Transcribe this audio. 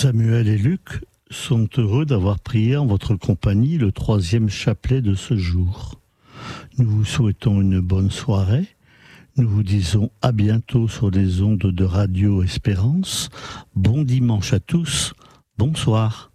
Samuel et Luc sont heureux d'avoir prié en votre compagnie le 3e chapelet de ce jour. Nous vous souhaitons une bonne soirée. Nous vous disons à bientôt sur les ondes de Radio Espérance. Bon dimanche à tous. Bonsoir.